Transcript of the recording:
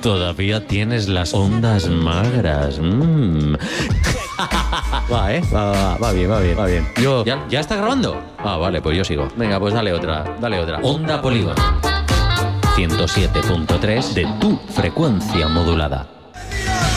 Todavía tienes las ondas magras. Va, ¿eh? Va bien. Yo, ¿ya está grabando? Ah, vale, pues yo sigo. Venga, pues dale otra. Onda Polígono 107.3 de tu frecuencia modulada.